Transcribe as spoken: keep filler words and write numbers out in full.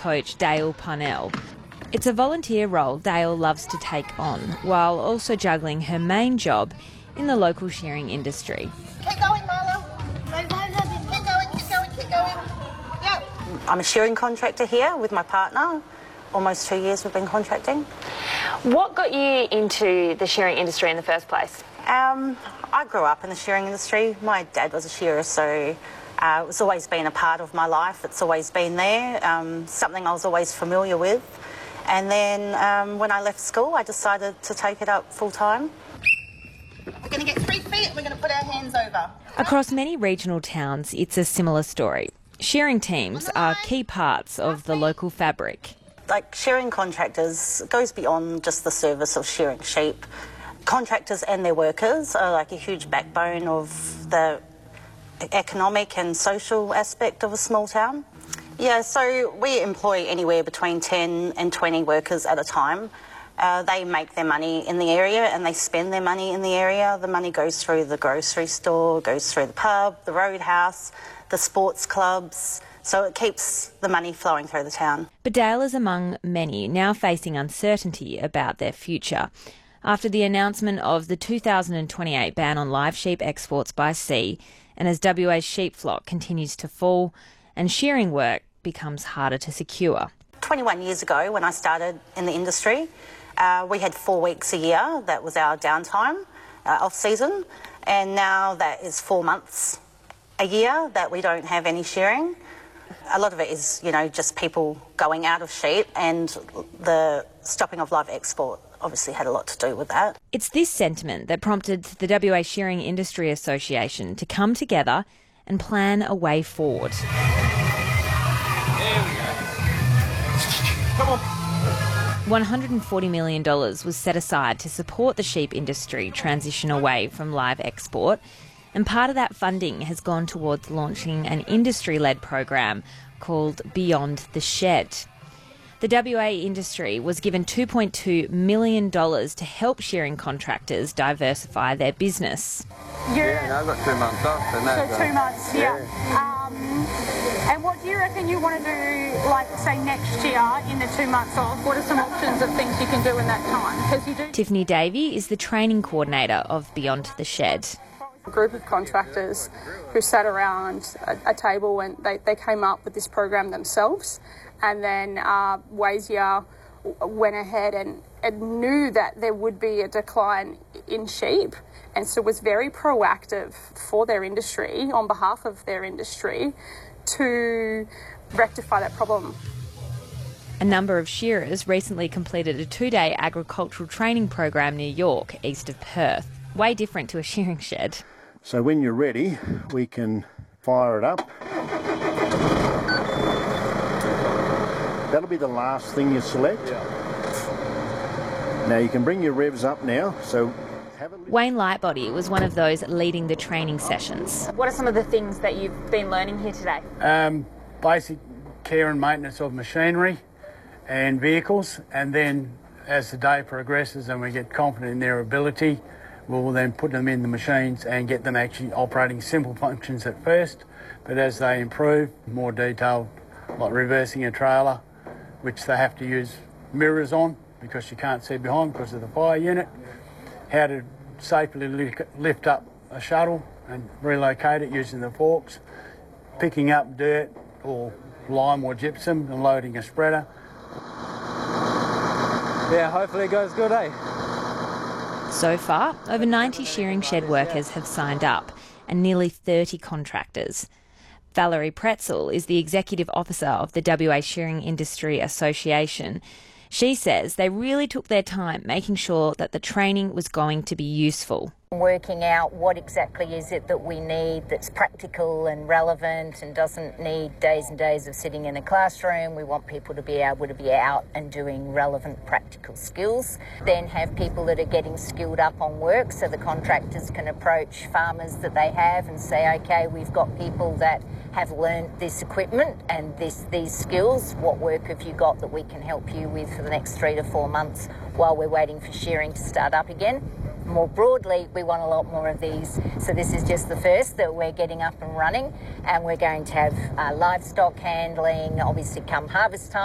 coach Dale Parnell. It's a volunteer role Dale loves to take on, while also juggling her main job in the local shearing industry. Keep going, Marla. Keep going, keep going, keep going. Yep. I'm a shearing contractor here with my partner. Almost two years we've been contracting. What got you into the shearing industry in the first place? Um, I grew up in the shearing industry. My dad was a shearer, so uh, it's always been a part of my life. It's always been there, um, something I was always familiar with. And then um, when I left school, I decided to take it up full time. We're going to get three feet and we're going to put our hands over. Across many regional towns, it's a similar story. Shearing teams are key parts of the local fabric. Like shearing contractors goes beyond just the service of shearing sheep. Contractors and their workers are like a huge backbone of the economic and social aspect of a small town. Yeah, so we employ anywhere between ten and twenty workers at a time. Uh, they make their money in the area and they spend their money in the area. The money goes through the grocery store, goes through the pub, the roadhouse, the sports clubs. So it keeps the money flowing through the town. But Dale is among many now facing uncertainty about their future. After the announcement of the two thousand twenty-eight ban on live sheep exports by sea, and as W A's sheep flock continues to fall and shearing work becomes harder to secure. twenty-one years ago when I started in the industry, uh, we had four weeks a year. That was our downtime, uh, off-season, and now that is four months a year that we don't have any shearing. A lot of it is, you know, just people going out of sheep, and the stopping of live export obviously had a lot to do with that. It's this sentiment that prompted the W A Shearing Industry Association to come together and plan a way forward. There we go. Come on. one hundred forty million dollars was set aside to support the sheep industry transition away from live export, and part of that funding has gone towards launching an industry-led program called Beyond the Shed. The W A industry was given two point two million dollars to help shearing contractors diversify their business. Yeah, no, I've got two months off. And so two months, yeah. yeah. Um, and what do you reckon you want to do, like, say, next year in the two months off? What are some options of things you can do in that time? Because you do. Tiffany Davey is the training coordinator of Beyond the Shed. A group of contractors who sat around a, a table and they, they came up with this program themselves, and then uh, Wazia went ahead and, and knew that there would be a decline in sheep, and so was very proactive for their industry, on behalf of their industry, to rectify that problem. A number of shearers recently completed a two-day agricultural training program near York, east of Perth. Way different to a shearing shed. So when you're ready, we can fire it up. That'll be the last thing you select. Now you can bring your revs up now. So have a Wayne Lightbody was one of those leading the training sessions. What are some of the things that you've been learning here today? Um, basic care and maintenance of machinery and vehicles, and then as the day progresses and we get confident in their ability, we'll then put them in the machines and get them actually operating simple functions at first, but as they improve, more detailed, like reversing a trailer, which they have to use mirrors on because you can't see behind because of the fire unit, how to safely lift up a shuttle and relocate it using the forks, picking up dirt or lime or gypsum and loading a spreader. Yeah, hopefully it goes good, eh? So far, over ninety shearing shed workers have signed up, and nearly thirty contractors. Valerie Pretzel is the executive officer of the W A Shearing Industry Association. She says they really took their time making sure that the training was going to be useful. Working out what exactly is it that we need that's practical and relevant and doesn't need days and days of sitting in a classroom. We want people to be able to be out and doing relevant practical skills. Then have people that are getting skilled up on work so the contractors can approach farmers that they have and say, okay, we've got people that have learned this equipment and this these skills. What work have you got that we can help you with for the next three to four months while we're waiting for shearing to start up again? More broadly, we want a lot more of these. So this is just the first that we're getting up and running, and we're going to have uh, livestock handling, obviously come harvest time.